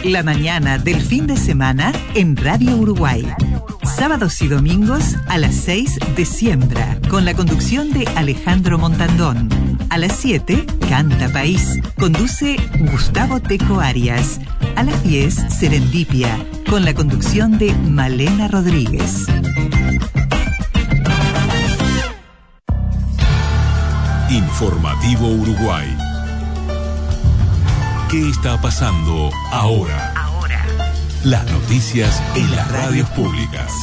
La mañana del fin de semana en Radio Uruguay. Sábados y domingos a las 6 de Siembra, con la conducción de Alejandro Montandón. A las 7, Canta País. Conduce Gustavo Teco Arias. A las 10, Serendipia, con la conducción de Malena Rodríguez. Informativo Uruguay. ¿Qué está pasando ahora? Las noticias en las radios públicas.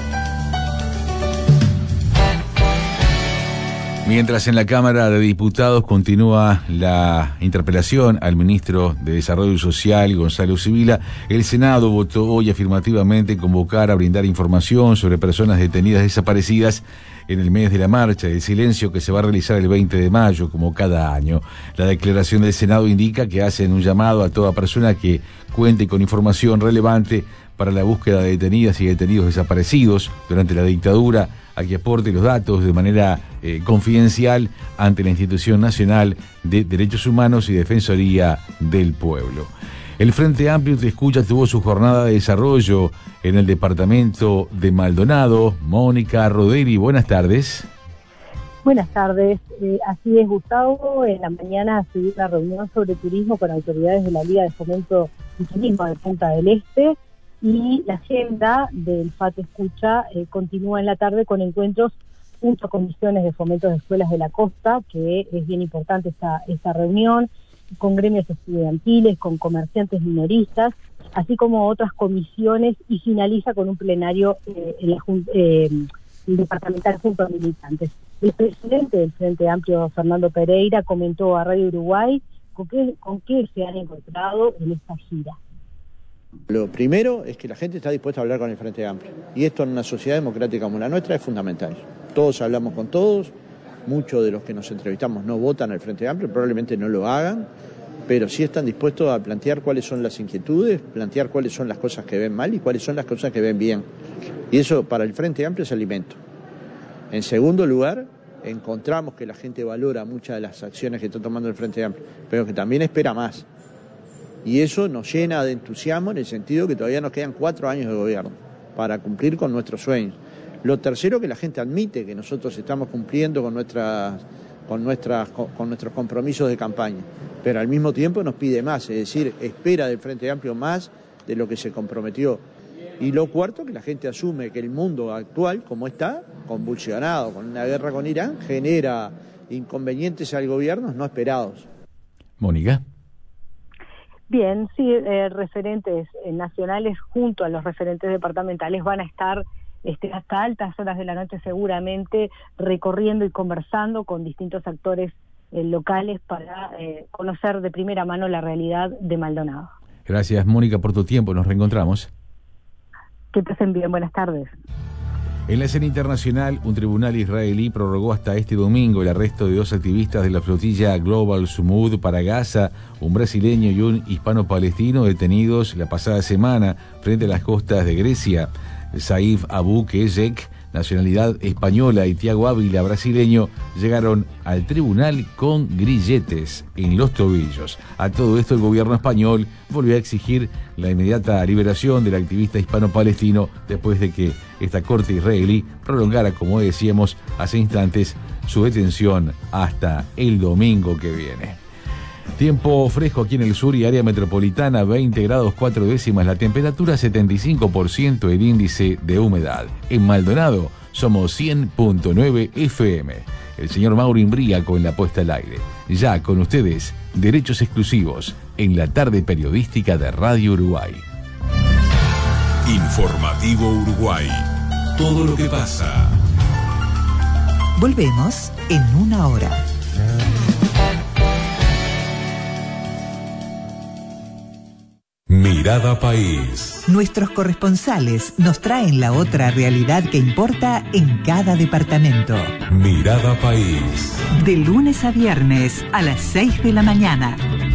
Mientras en la Cámara de Diputados continúa la interpelación al ministro de Desarrollo Social, Gonzalo Sibila, el Senado votó hoy afirmativamente convocar a brindar información sobre personas detenidas desaparecidas en el mes de la marcha del silencio que se va a realizar el 20 de mayo, como cada año. La declaración del Senado indica que hacen un llamado a toda persona que cuente con información relevante para la búsqueda de detenidas y detenidos desaparecidos durante la dictadura, a que aporte los datos de manera confidencial ante la Institución Nacional de Derechos Humanos y Defensoría del Pueblo. El Frente Amplio Te Escucha tuvo su jornada de desarrollo en el departamento de Maldonado. Mónica Roderi, buenas tardes. Buenas tardes, así es, Gustavo. En la mañana se dio una reunión sobre turismo con autoridades de la Liga de Fomento y Turismo de Punta del Este, y la agenda del FAT Escucha continúa en la tarde con encuentros junto a comisiones de fomento de escuelas de la costa, que es bien importante esta reunión, con gremios estudiantiles, con comerciantes minoristas, así como otras comisiones, y finaliza con un plenario en la departamental junto a militantes. El presidente del Frente Amplio, Fernando Pereira, comentó a Radio Uruguay con qué se han encontrado en esta gira. Lo primero es que la gente está dispuesta a hablar con el Frente Amplio, y esto en una sociedad democrática como la nuestra es fundamental. Todos hablamos con todos, muchos de los que nos entrevistamos no votan al Frente Amplio, probablemente no lo hagan, pero sí están dispuestos a plantear cuáles son las inquietudes, plantear cuáles son las cosas que ven mal y cuáles son las cosas que ven bien. Y eso para el Frente Amplio es alimento. En segundo lugar, encontramos que la gente valora muchas de las acciones que está tomando el Frente Amplio, pero que también espera más. Y eso nos llena de entusiasmo en el sentido que todavía nos quedan 4 años de gobierno para cumplir con nuestros sueños. Lo tercero, que la gente admite que nosotros estamos cumpliendo con nuestros compromisos de campaña, pero al mismo tiempo nos pide más, es decir, espera del Frente Amplio más de lo que se comprometió. Y lo cuarto, que la gente asume que el mundo actual, como está, convulsionado con una guerra con Irán, genera inconvenientes al gobierno no esperados. Mónica. Bien, sí, referentes nacionales junto a los referentes departamentales van a estar hasta altas horas de la noche seguramente recorriendo y conversando con distintos actores locales para conocer de primera mano la realidad de Maldonado. Gracias, Mónica, por tu tiempo. Nos reencontramos. Que pasen bien, buenas tardes. En la escena internacional, un tribunal israelí prorrogó hasta este domingo el arresto de 2 activistas de la flotilla Global Sumud para Gaza, un brasileño y un hispano-palestino detenidos la pasada semana frente a las costas de Grecia. Saif Abu Keyek, nacionalidad española, y Tiago Ávila, brasileño, llegaron al tribunal con grilletes en los tobillos. A todo esto, el gobierno español volvió a exigir la inmediata liberación del activista hispano-palestino después de que esta corte israelí prolongara, como decíamos hace instantes, su detención hasta el domingo que viene. Tiempo fresco aquí en el sur y área metropolitana, 20 grados 4 décimas la temperatura, 75% el índice de humedad. En Maldonado somos 100.9 FM. El señor Mauro Imbríaco en la puesta al aire. Ya con ustedes, derechos exclusivos en la tarde periodística de Radio Uruguay. Informativo Uruguay. Todo lo que pasa. Volvemos en una hora. Mirada País. Nuestros corresponsales nos traen la otra realidad que importa en cada departamento. Mirada País. De lunes a viernes a las 6 de la mañana.